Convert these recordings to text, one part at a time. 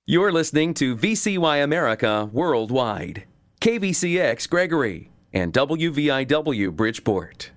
You're listening to VCY America Worldwide, KVCX Gregory, and WVIW Bridgeport.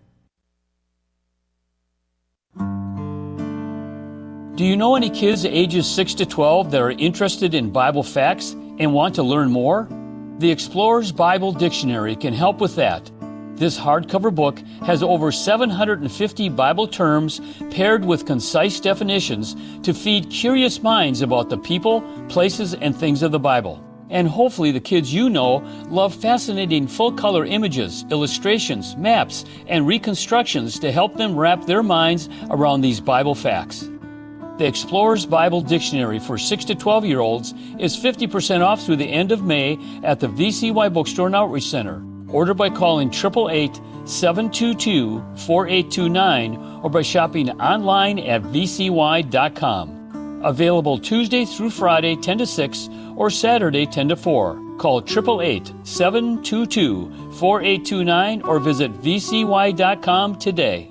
Do you know any kids ages 6 to 12 that are interested in Bible facts and want to learn more? The Explorer's Bible Dictionary can help with that. This hardcover book has over 750 Bible terms paired with concise definitions to feed curious minds about the people, places, and things of the Bible. And hopefully the kids you know love fascinating full-color images, illustrations, maps, and reconstructions to help them wrap their minds around these Bible facts. The Explorer's Bible Dictionary for 6 to 12-year-olds is 50% off through the end of May at the VCY Bookstore and Outreach Center. Order by calling 888-722-4829 or by shopping online at vcy.com. Available Tuesday through Friday 10 to 6 or Saturday 10 to 4. Call 888-722-4829 or visit vcy.com today.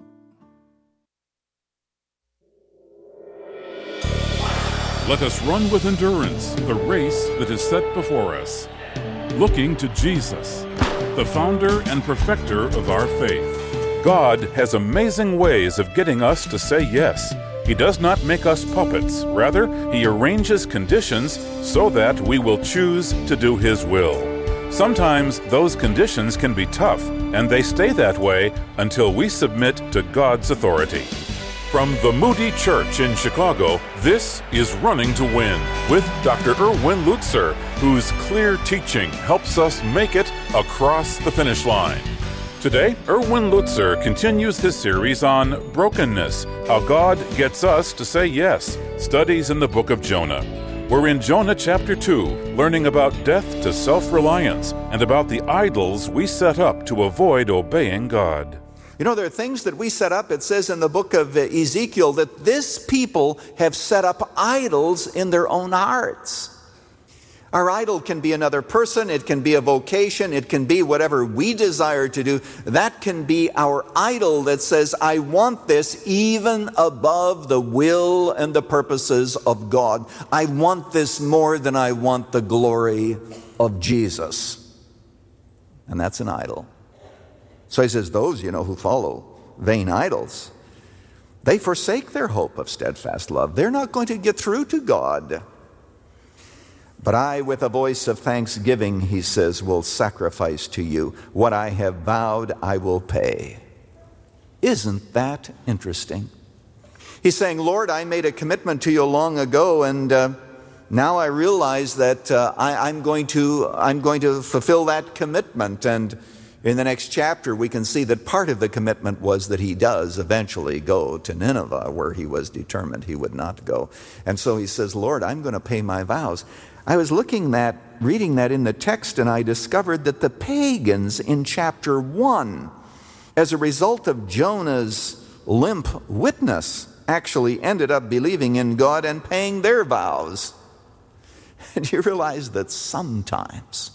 Let us run with endurance the race that is set before us, looking to Jesus, the founder and perfecter of our faith. God has amazing ways of getting us to say yes. He does not make us puppets. Rather, He arranges conditions so that we will choose to do His will. Sometimes those conditions can be tough, and they stay that way until we submit to God's authority. From the Moody Church in Chicago, this is Running to Win with Dr. Erwin Lutzer, whose clear teaching helps us make it across the finish line. Today, Erwin Lutzer continues his series on brokenness, how God gets us to say yes, studies in the book of Jonah. We're in Jonah chapter 2, learning about death to self-reliance and about the idols we set up to avoid obeying God. You know, there are things that we set up. It says in the book of Ezekiel that this people have set up idols in their own hearts. Our idol can be another person. It can be a vocation. It can be whatever we desire to do. That can be our idol that says, I want this even above the will and the purposes of God. I want this more than I want the glory of Jesus. And that's an idol. So he says, those, who follow vain idols, they forsake their hope of steadfast love. They're not going to get through to God. But I, with a voice of thanksgiving, he says, will sacrifice to you. What I have vowed, I will pay. Isn't that interesting? He's saying, Lord, I made a commitment to you long ago, and now I realize that I'm going to fulfill that commitment. And in the next chapter, we can see that part of the commitment was that he does eventually go to Nineveh, where he was determined he would not go. And so he says, Lord, I'm going to pay my vows. I was reading that in the text, and I discovered that the pagans in chapter 1, as a result of Jonah's limp witness, actually ended up believing in God and paying their vows. And you realize that sometimes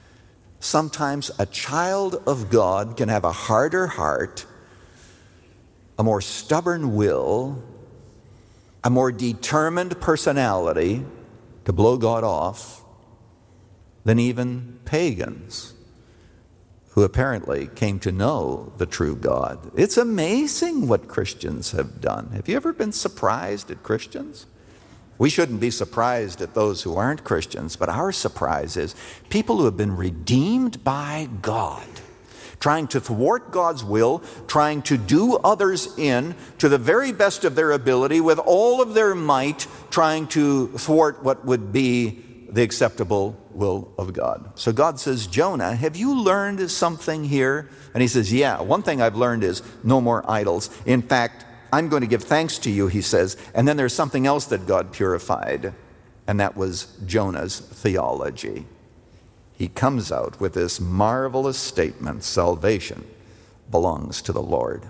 a child of God can have a harder heart, a more stubborn will, a more determined personality to blow God off than even pagans who apparently came to know the true God. It's amazing what Christians have done. Have you ever been surprised at Christians? We shouldn't be surprised at those who aren't Christians, but our surprise is people who have been redeemed by God, trying to thwart God's will, trying to do others in to the very best of their ability, with all of their might, trying to thwart what would be the acceptable will of God. So God says, Jonah, have you learned something here? And he says, yeah, one thing I've learned is no more idols. In fact, I'm going to give thanks to you, he says. And then there's something else that God purified, and that was Jonah's theology. He comes out with this marvelous statement, salvation belongs to the Lord.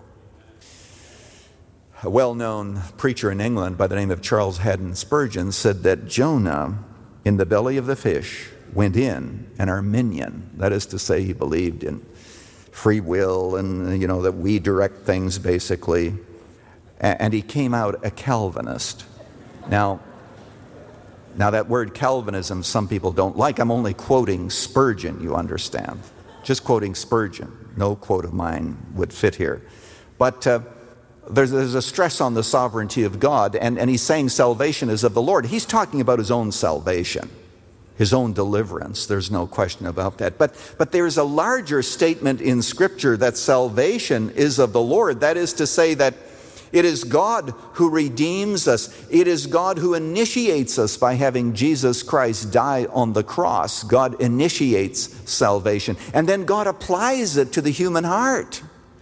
A well-known preacher in England by the name of Charles Haddon Spurgeon said that Jonah, in the belly of the fish, went in an Arminian. That is to say, he believed in free will and, that we direct things, basically. And he came out a Calvinist. Now, Now that word Calvinism, some people don't like. I'm only quoting Spurgeon, you understand. Just quoting Spurgeon. No quote of mine would fit here. But there's a stress on the sovereignty of God, and he's saying salvation is of the Lord. He's talking about his own salvation, his own deliverance. There's no question about that. But there's a larger statement in Scripture that salvation is of the Lord. That is to say that it is God who redeems us. It is God who initiates us by having Jesus Christ die on the cross. God initiates salvation. And then God applies it to the human heart.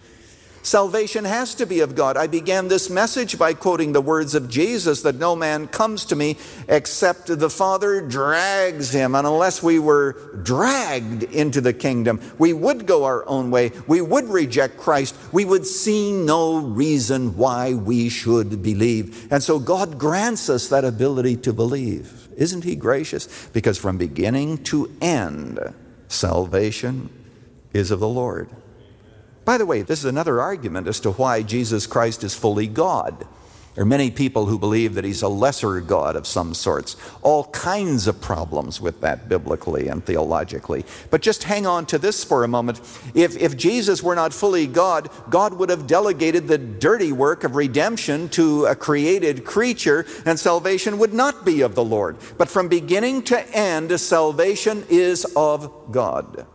Salvation has to be of God. I began this message by quoting the words of Jesus that no man comes to me except the Father drags him. And unless we were dragged into the kingdom, we would go our own way. We would reject Christ. We would see no reason why we should believe. And so God grants us that ability to believe. Isn't he gracious? Because from beginning to end, salvation is of the Lord. By the way, this is another argument as to why Jesus Christ is fully God. There are many people who believe that he's a lesser God of some sorts. All kinds of problems with that biblically and theologically. But just hang on to this for a moment. If Jesus were not fully God, God would have delegated the dirty work of redemption to a created creature, and salvation would not be of the Lord. But from beginning to end, salvation is of God.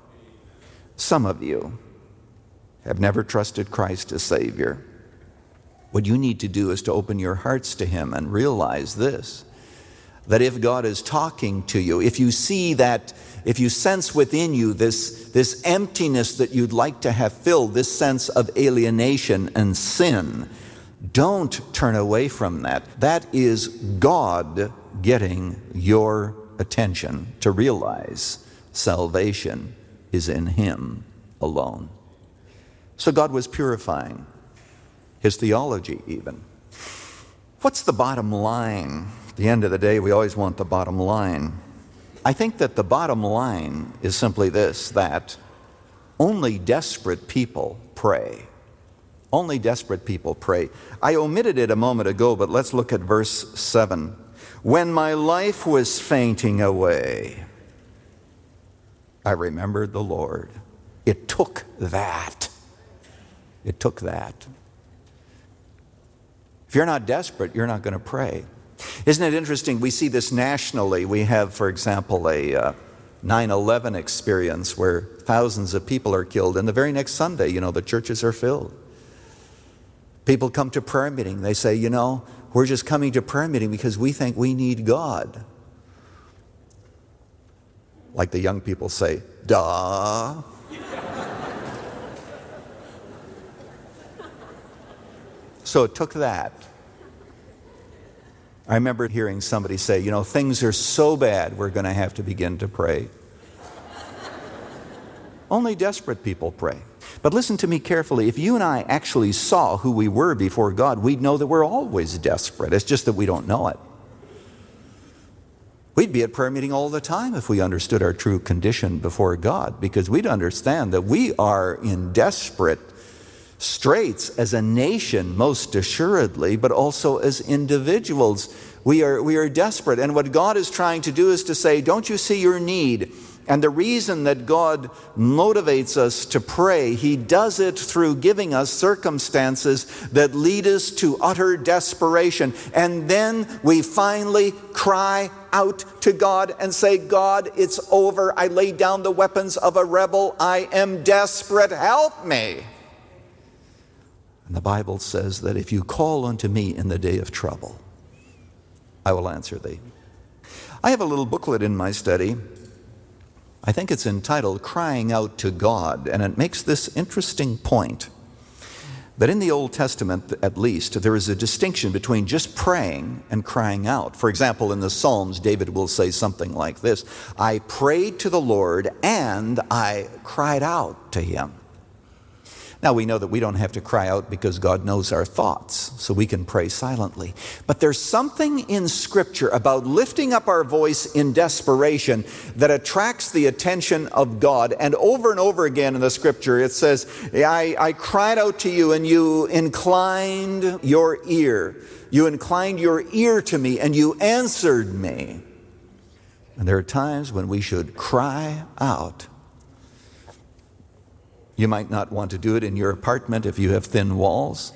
Some of you have never trusted Christ as Savior. What you need to do is to open your hearts to him and realize this, that if God is talking to you, if you see that, if you sense within you this emptiness that you'd like to have filled, this sense of alienation and sin, don't turn away from that. That is God getting your attention to realize salvation is in him alone. So God was purifying his theology even. What's the bottom line? At the end of the day, we always want the bottom line. I think that the bottom line is simply this, that only desperate people pray. Only desperate people pray. I omitted it a moment ago, but let's look at verse 7. When my life was fainting away, I remembered the Lord. It took that. It took that. If you're not desperate, you're not going to pray. Isn't it interesting? We see this nationally. We have, for example, a 9/11 experience where thousands of people are killed, and the very next Sunday, the churches are filled. People come to prayer meeting. They say, we're just coming to prayer meeting because we think we need God. Like the young people say, duh. So it took that. I remember hearing somebody say, things are so bad, we're going to have to begin to pray. Only desperate people pray. But listen to me carefully. If you and I actually saw who we were before God, we'd know that we're always desperate. It's just that we don't know it. We'd be at prayer meeting all the time if we understood our true condition before God, because we'd understand that we are in desperate straits as a nation, most assuredly, but also as individuals. We are desperate. And what God is trying to do is to say, don't you see your need? And the reason that God motivates us to pray, he does it through giving us circumstances that lead us to utter desperation. And then we finally cry out to God and say, God, it's over. I laid down the weapons of a rebel. I am desperate. Help me. And the Bible says that if you call unto me in the day of trouble, I will answer thee. I have a little booklet in my study. I think it's entitled Crying Out to God, and it makes this interesting point, that in the Old Testament, at least, there is a distinction between just praying and crying out. For example, in the Psalms, David will say something like this, I prayed to the Lord and I cried out to him. Now, we know that we don't have to cry out because God knows our thoughts, so we can pray silently. But there's something in Scripture about lifting up our voice in desperation that attracts the attention of God. And over again in the Scripture, it says, I cried out to you and you inclined your ear. You inclined your ear to me and you answered me. And there are times when we should cry out. You might not want to do it in your apartment if you have thin walls.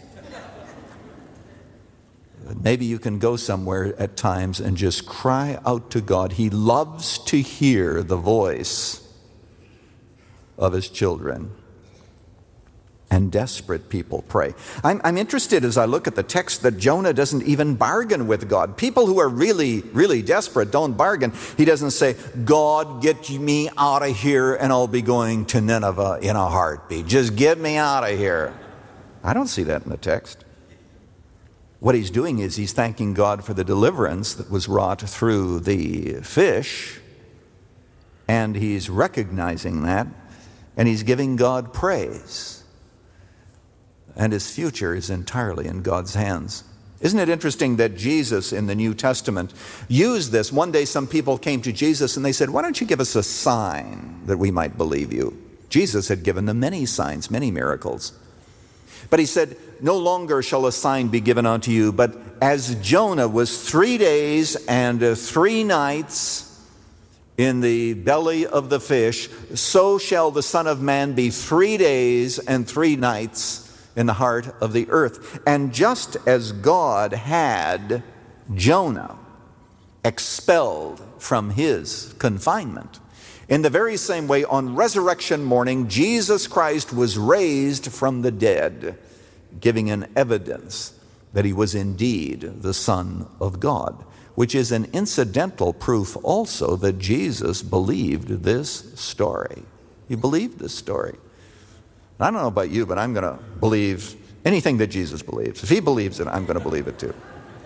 Maybe you can go somewhere at times and just cry out to God. He loves to hear the voice of His children. And desperate people pray. I'm interested as I look at the text that Jonah doesn't even bargain with God. People who are really, really desperate don't bargain. He doesn't say, God, get me out of here and I'll be going to Nineveh in a heartbeat. Just get me out of here. I don't see that in the text. What he's doing is he's thanking God for the deliverance that was wrought through the fish, and he's recognizing that, and he's giving God praise. And his future is entirely in God's hands. Isn't it interesting that Jesus in the New Testament used this? One day some people came to Jesus and they said, why don't you give us a sign that we might believe you? Jesus had given them many signs, many miracles. But he said, no longer shall a sign be given unto you, but as Jonah was 3 days and 3 nights in the belly of the fish, so shall the Son of Man be 3 days and 3 nights in the heart of the earth. And just as God had Jonah expelled from his confinement, in the very same way on resurrection morning, Jesus Christ was raised from the dead, giving an evidence that he was indeed the Son of God, which is an incidental proof also that Jesus believed this story. He believed this story. I don't know about you, but I'm going to believe anything that Jesus believes. If he believes it, I'm going to believe it too.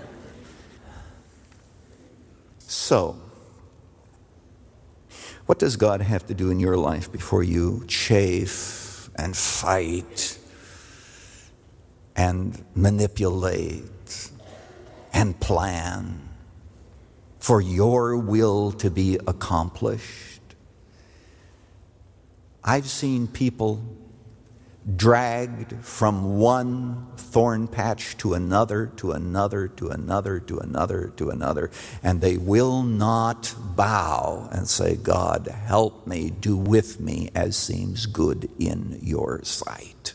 So, what does God have to do in your life before you chafe and fight and manipulate and plan for your will to be accomplished? I've seen people dragged from one thorn patch to another, to another, to another, to another, to another, and they will not bow and say, God, help me, do with me as seems good in your sight.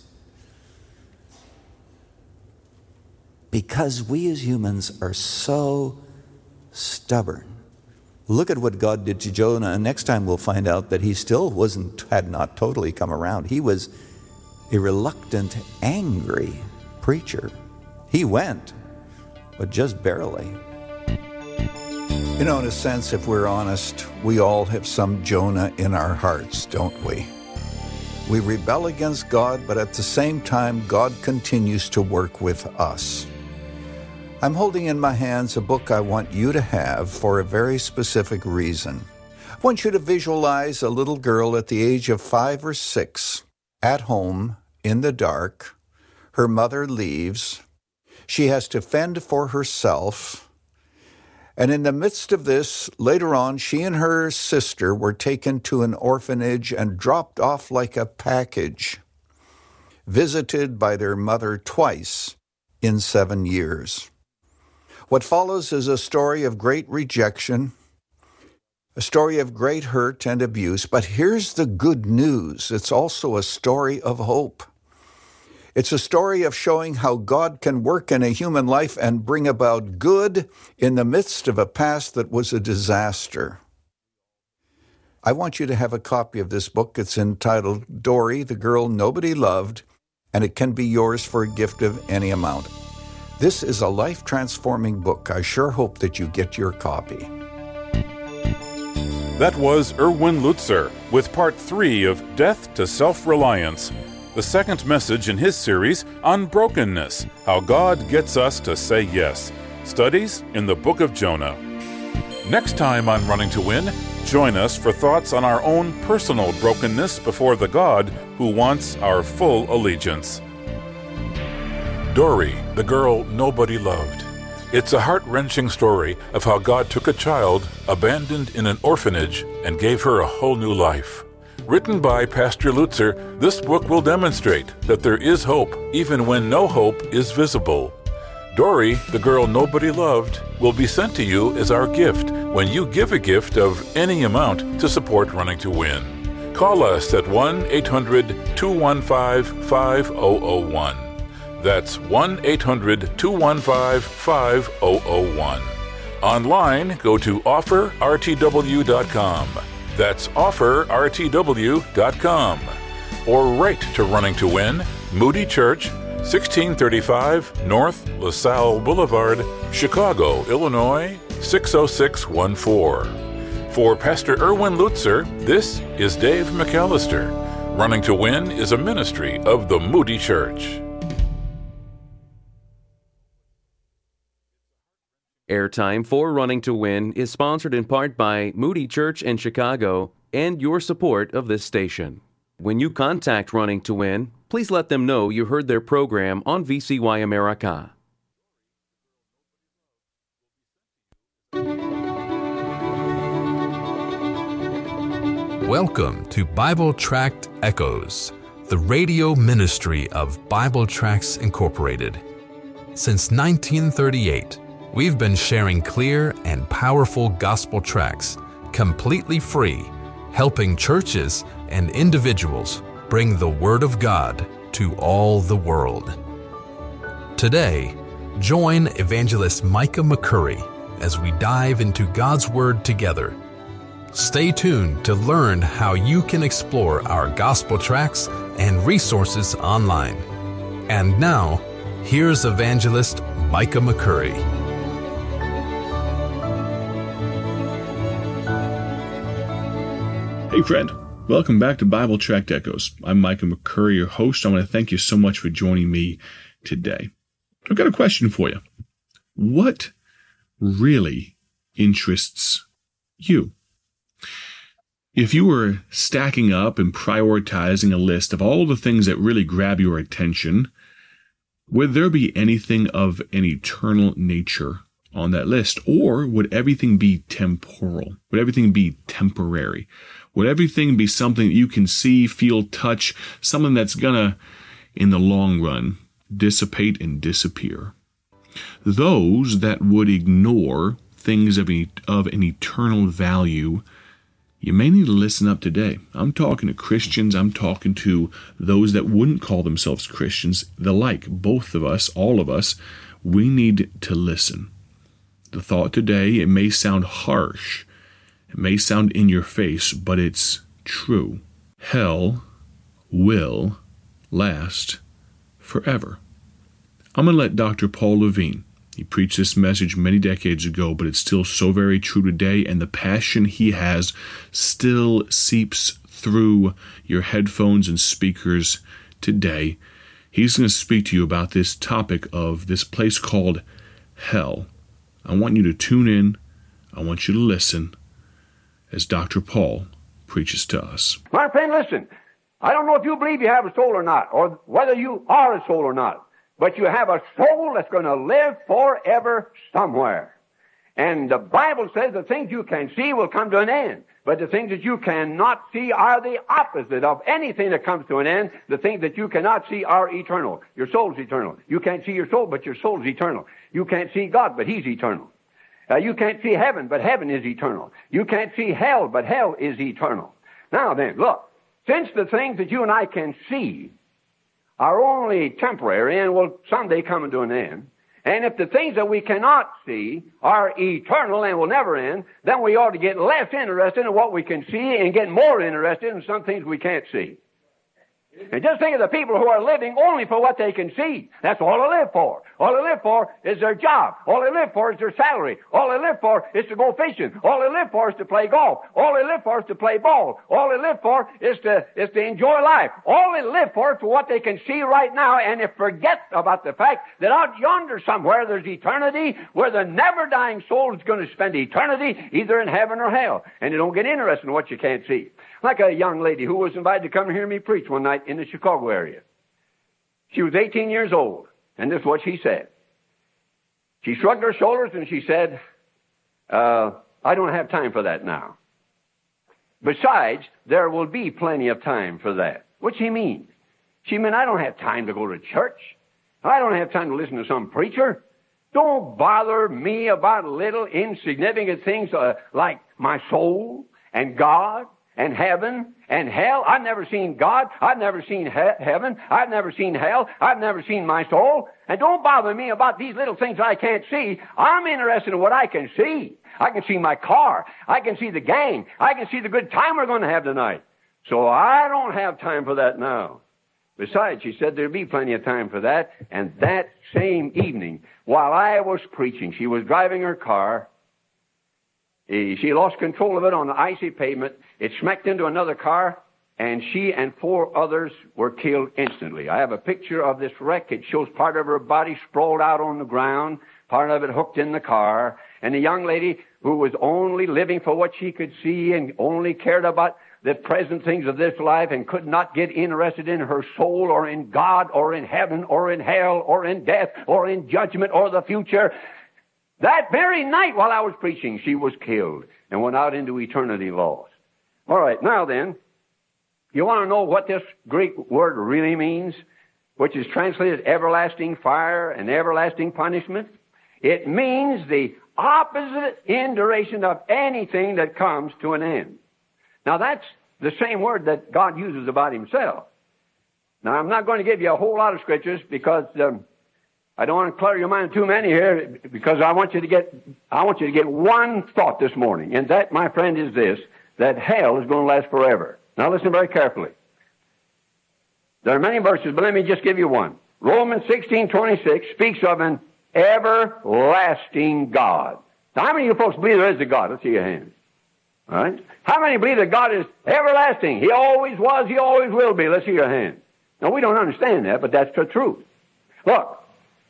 Because we as humans are so stubborn. Look at what God did to Jonah, and next time we'll find out that he still had not totally come around. He was a reluctant, angry preacher. He went, but just barely. You know, in a sense, if we're honest, we all have some Jonah in our hearts, don't we? We rebel against God, but at the same time, God continues to work with us. I'm holding in my hands a book I want you to have for a very specific reason. I want you to visualize a little girl at the age of 5 or 6, at home, in the dark. Her mother leaves. She has to fend for herself. And in the midst of this, later on, she and her sister were taken to an orphanage and dropped off like a package, visited by their mother twice in 7 years. What follows is a story of great rejection, a story of great hurt and abuse. But here's the good news. It's also a story of hope. It's a story of showing how God can work in a human life and bring about good in the midst of a past that was a disaster. I want you to have a copy of this book. It's entitled Dory, the Girl Nobody Loved, and it can be yours for a gift of any amount. This is a life-transforming book. I sure hope that you get your copy. That was Erwin Lutzer with Part 3 of Death to Self-Reliance, the second message in his series on brokenness, how God gets us to say yes. Studies in the book of Jonah. Next time on Running to Win, join us for thoughts on our own personal brokenness before the God who wants our full allegiance. Dory, the Girl Nobody Loved. It's a heart-wrenching story of how God took a child abandoned in an orphanage and gave her a whole new life. Written by Pastor Lutzer, this book will demonstrate that there is hope even when no hope is visible. Dory, the girl nobody loved, will be sent to you as our gift when you give a gift of any amount to support Running to Win. Call us at 1-800-215-5001. That's 1-800-215-5001. Online, go to offerrtw.com. That's offerrtw.com. Or write to Running to Win, Moody Church, 1635 North LaSalle Boulevard, Chicago, Illinois, 60614. For Pastor Erwin Lutzer, this is Dave McAllister. Running to Win is a ministry of the Moody Church. Airtime for Running to Win is sponsored in part by Moody Church in Chicago and your support of this station. When you contact Running to Win, please let them know you heard their program on VCY America. Welcome to Bible Tract Echoes, the radio ministry of Bible Tracts Incorporated. Since 1938, we've been sharing clear and powerful gospel tracts, completely free, helping churches and individuals bring the Word of God to all the world. Today, join Evangelist Micah McCurry as we dive into God's Word together. Stay tuned to learn how you can explore our gospel tracts and resources online. And now, here's Evangelist Micah McCurry. Hey friend, welcome back to Bible Tract Echoes. I'm Micah McCurry, your host. I want to thank you so much for joining me today. I've got a question for you. What really interests you? If you were stacking up and prioritizing a list of all the things that really grab your attention, would there be anything of an eternal nature on that list? Or would everything be temporal? Would everything be temporary? Would everything be something that you can see, feel, touch, something that's gonna, in the long run, dissipate and disappear? Those that would ignore things of an eternal value, you may need to listen up today. I'm talking to Christians. I'm talking to those that wouldn't call themselves Christians. The like, both of us, all of us, we need to listen. The thought today, it may sound harsh. It may sound in your face, but it's true. Hell will last forever. I'm going to let Dr. Paul Levine, he preached this message many decades ago, but it's still so very true today, and the passion he has still seeps through your headphones and speakers today. He's going to speak to you about this topic of this place called hell. I want you to tune in. I want you to listen as Dr. Paul preaches to us. My friend, listen. I don't know if you believe you have a soul or not, or whether you are a soul or not. But you have a soul that's going to live forever somewhere. And the Bible says the things you can see will come to an end. But the things that you cannot see are the opposite of anything that comes to an end. The things that you cannot see are eternal. Your soul's eternal. You can't see your soul, but your soul's eternal. You can't see God, but He's eternal. You can't see heaven, but heaven is eternal. You can't see hell, but hell is eternal. Now then, look. Since the things that you and I can see are only temporary and will someday come to an end, and if the things that we cannot see are eternal and will never end, then we ought to get less interested in what we can see and get more interested in some things we can't see. And just think of the people who are living only for what they can see. That's all they live for. All they live for is their job. All they live for is their salary. All they live for is to go fishing. All they live for is to play golf. All they live for is to play ball. All they live for is to enjoy life. All they live for is for what they can see right now, and they forget about the fact that out yonder somewhere there's eternity where the never-dying soul is going to spend eternity either in heaven or hell. And they don't get interested in what you can't see. Like a young lady who was invited to come and hear me preach one night in the Chicago area. She was 18 years old, and this is what she said. She shrugged her shoulders and she said, I don't have time for that now. Besides, there will be plenty of time for that. What's she mean? She meant, I don't have time to go to church. I don't have time to listen to some preacher. Don't bother me about little insignificant things like my soul and God and heaven and hell. I've never seen God. I've never seen heaven. I've never seen hell. I've never seen my soul. And don't bother me about these little things I can't see. I'm interested in what I can see. I can see my car. I can see the gang. I can see the good time we're going to have tonight. So I don't have time for that now. Besides, she said there'd be plenty of time for that. And that same evening, while I was preaching, she was driving her car. She lost control of it on the icy pavement. It smacked into another car, and she and 4 others were killed instantly. I have a picture of this wreck. It shows part of her body sprawled out on the ground, part of it hooked in the car. And the young lady who was only living for what she could see and only cared about the present things of this life and could not get interested in her soul or in God or in heaven or in hell or in death or in judgment or the future. That very night while I was preaching, she was killed and went out into eternity lost. All right, now then, you want to know what this Greek word really means, which is translated everlasting fire and everlasting punishment? It means the opposite in duration of anything that comes to an end. Now, that's the same word that God uses about himself. Now, I'm not going to give you a whole lot of scriptures because I don't want to clutter your mind too many here, because I want you to get one thought this morning, and that, my friend, is this, that hell is going to last forever. Now, listen very carefully. There are many verses, but let me just give you one. Romans 16:26 speaks of an everlasting God. Now, how many of you folks believe there is a God? Let's see your hands. All right? How many believe that God is everlasting? He always was, he always will be. Let's see your hand. Now, we don't understand that, but that's the truth. Look,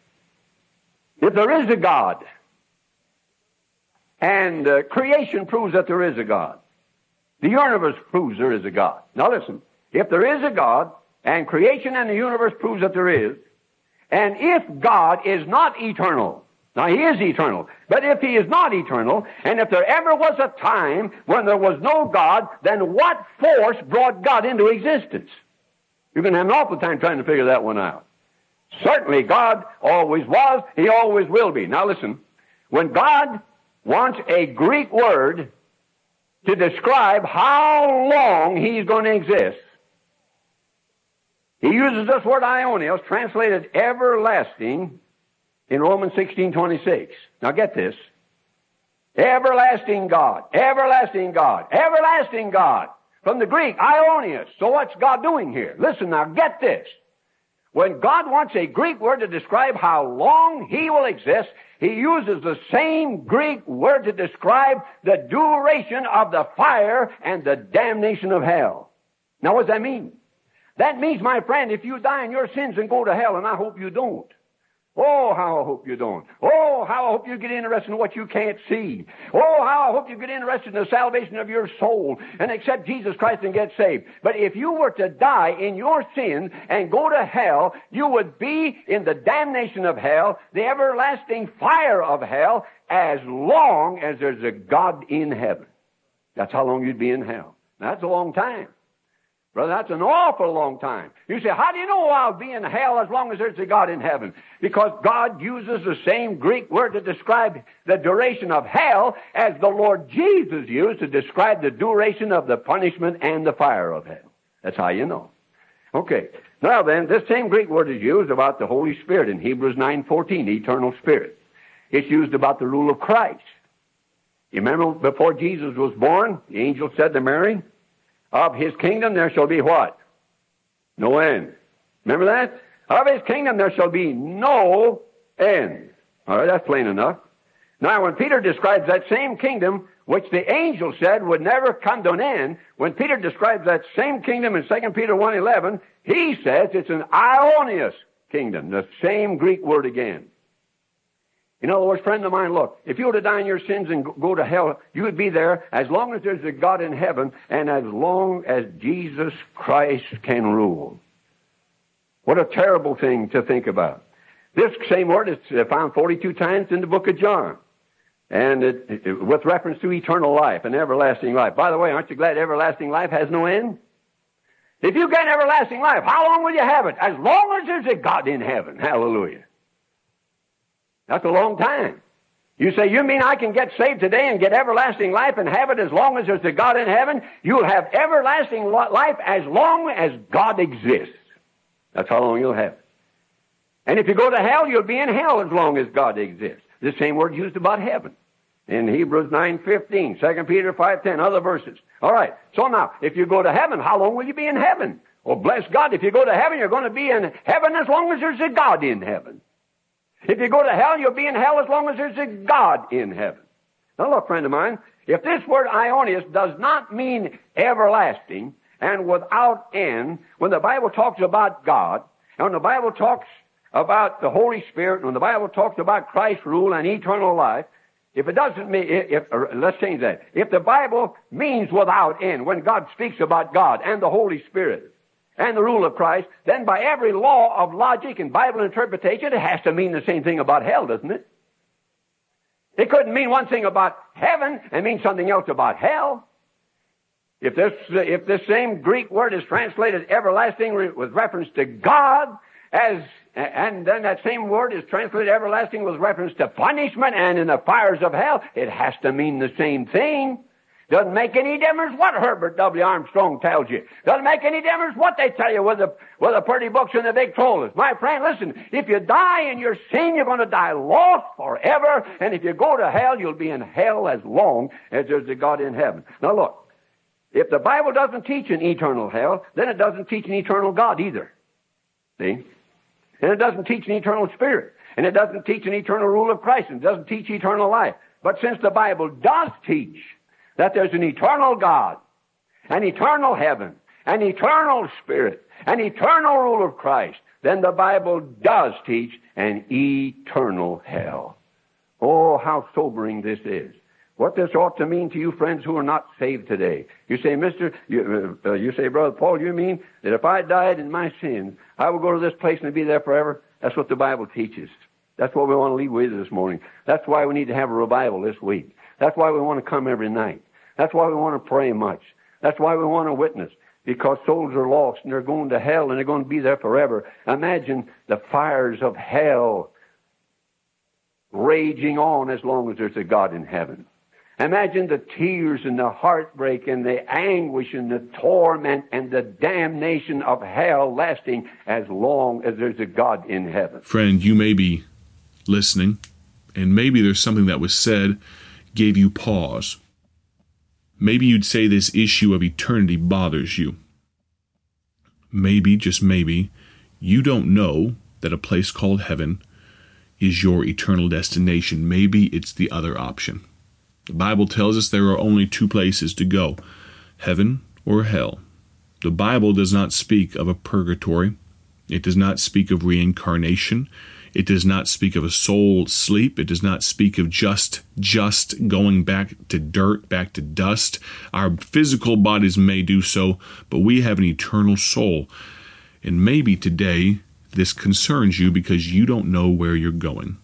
if there is a God, and creation proves that there is a God, the universe proves there is a God. Now listen, if there is a God, and creation and the universe proves that there is, and if God is not eternal, now he is eternal, but if he is not eternal, and if there ever was a time when there was no God, then what force brought God into existence? You're going to have an awful time trying to figure that one out. Certainly God always was, he always will be. Now listen, when God wants a Greek word to describe how long he's going to exist, he uses this word aionios, translated everlasting, in Romans 16:26. Now get this. Everlasting God, everlasting God, everlasting God. From the Greek, aionios. So what's God doing here? Listen now, get this. When God wants a Greek word to describe how long he will exist, he uses the same Greek word to describe the duration of the fire and the damnation of hell. Now what does that mean? That means, my friend, if you die in your sins and go to hell, and I hope you don't. Oh, how I hope you don't. Oh, how I hope you get interested in what you can't see. Oh, how I hope you get interested in the salvation of your soul and accept Jesus Christ and get saved. But if you were to die in your sins and go to hell, you would be in the damnation of hell, the everlasting fire of hell, as long as there's a God in heaven. That's how long you'd be in hell. That's a long time. Brother, that's an awful long time. You say, how do you know I'll be in hell as long as there's a God in heaven? Because God uses the same Greek word to describe the duration of hell as the Lord Jesus used to describe the duration of the punishment and the fire of hell. That's how you know. Okay. Now then, this same Greek word is used about the Holy Spirit in Hebrews 9:14, the eternal Spirit. It's used about the rule of Christ. You remember before Jesus was born, the angel said to Mary, of his kingdom there shall be what? No end. Remember that? Of his kingdom there shall be no end. All right, that's plain enough. Now, when Peter describes that same kingdom, which the angel said would never come to an end, when Peter describes that same kingdom in 2 Peter 1:11, he says it's an aionios kingdom, the same Greek word again. In other words, friend of mine, look, if you were to die in your sins and go to hell, you would be there as long as there's a God in heaven and as long as Jesus Christ can rule. What a terrible thing to think about. This same word is found 42 times in the book of John, and with reference to eternal life and everlasting life. By the way, aren't you glad everlasting life has no end? If you get everlasting life, how long will you have it? As long as there's a God in heaven. Hallelujah. That's a long time. You say, you mean I can get saved today and get everlasting life and have it as long as there's a God in heaven? You'll have everlasting life as long as God exists. That's how long you'll have it. And if you go to hell, you'll be in hell as long as God exists. The same word used about heaven in Hebrews 9:15, 2 Peter 5:10, other verses. All right. So now, if you go to heaven, how long will you be in heaven? Well, bless God, if you go to heaven, you're going to be in heaven as long as there's a God in heaven. If you go to hell, you'll be in hell as long as there's a God in heaven. Now look, friend of mine, if this word aionios does not mean everlasting and without end, when the Bible talks about God, and when the Bible talks about the Holy Spirit, and when the Bible talks about Christ's rule and eternal life, if it doesn't mean, let's change that. If the Bible means without end, when God speaks about God and the Holy Spirit and the rule of Christ, then by every law of logic and Bible interpretation, it has to mean the same thing about hell, doesn't it? It couldn't mean one thing about heaven and mean something else about hell. If this same Greek word is translated everlasting with reference to God, and then that same word is translated everlasting with reference to punishment and in the fires of hell, it has to mean the same thing. Doesn't make any difference what Herbert W. Armstrong tells you. Doesn't make any difference what they tell you with the pretty books and the big trollers. My friend, listen, if you die in your sin, you're going to die lost forever. And if you go to hell, you'll be in hell as long as there's a God in heaven. Now look, if the Bible doesn't teach an eternal hell, then it doesn't teach an eternal God either. See? And it doesn't teach an eternal spirit. And it doesn't teach an eternal rule of Christ. And it doesn't teach eternal life. But since the Bible does teach that there's an eternal God, an eternal heaven, an eternal spirit, an eternal rule of Christ, then the Bible does teach an eternal hell. Oh, how sobering this is. What this ought to mean to you friends who are not saved today. You say, you say, Brother Paul, you mean that if I died in my sins, I will go to this place and be there forever? That's what the Bible teaches. That's what we want to leave with this morning. That's why we need to have a revival this week. That's why we want to come every night. That's why we want to pray much. That's why we want to witness. Because souls are lost and they're going to hell and they're going to be there forever. Imagine the fires of hell raging on as long as there's a God in heaven. Imagine the tears and the heartbreak and the anguish and the torment and the damnation of hell lasting as long as there's a God in heaven. Friend, you may be listening, and maybe there's something that was said gave you pause. Maybe you'd say this issue of eternity bothers you. Maybe, just maybe, you don't know that a place called heaven is your eternal destination. Maybe it's the other option. The Bible tells us there are only two places to go, heaven or hell. The Bible does not speak of a purgatory. It does not speak of reincarnation. It does not speak of a soul sleep. It does not speak of just going back to dirt, back to dust. Our physical bodies may do so, but we have an eternal soul. And maybe today this concerns you because you don't know where you're going.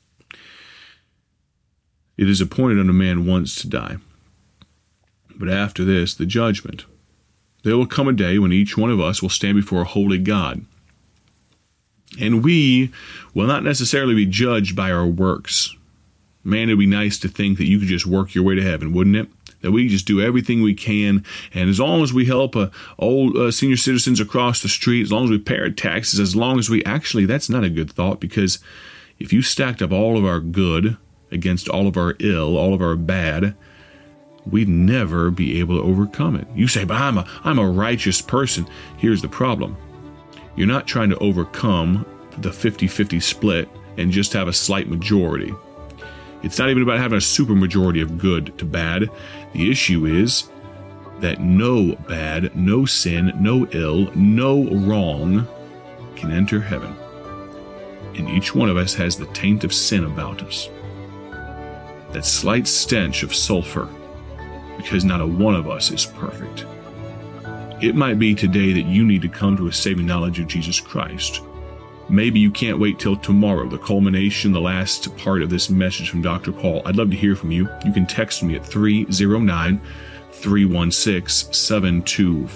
It is appointed unto man once to die, but after this, the judgment. There will come a day when each one of us will stand before a holy God, and we will not necessarily be judged by our works. Man, it would be nice to think that you could just work your way to heaven, wouldn't it? That we just do everything we can, and as long as we help old senior citizens across the street, as long as we pay our taxes, as long as we... Actually, that's not a good thought, because if you stacked up all of our good against all of our ill, all of our bad, we'd never be able to overcome it. You say, but I'm a righteous person. Here's the problem. You're not trying to overcome the 50-50 split and just have a slight majority. It's not even about having a super majority of good to bad. The issue is that no bad, no sin, no ill, no wrong can enter heaven. And each one of us has the taint of sin about us. That slight stench of sulfur, because not a one of us is perfect. It might be today that you need to come to a saving knowledge of Jesus Christ. Maybe you can't wait till tomorrow, the culmination, the last part of this message from Dr. Paul. I'd love to hear from you. You can text me at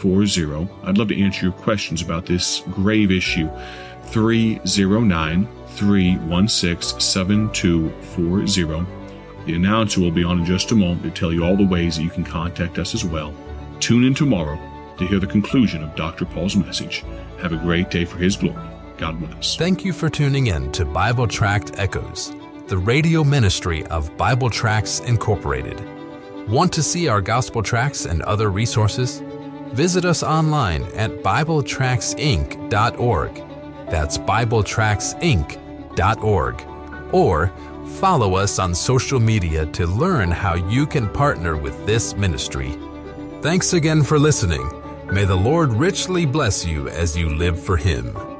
309-316-7240. I'd love to answer your questions about this grave issue. 309-316-7240. 833-316-7240. The announcer will be on in just a moment to tell you all the ways that you can contact us as well. Tune in tomorrow to hear the conclusion of Dr. Paul's message. Have a great day for His glory. God bless. Thank you for tuning in to Bible Tract Echoes, the radio ministry of Bible Tracts Incorporated. Want to see our gospel tracts and other resources? Visit us online at BibleTractsInc.org. That's BibleTractsInc.org. Or follow us on social media to learn how you can partner with this ministry. Thanks again for listening. May the Lord richly bless you as you live for Him.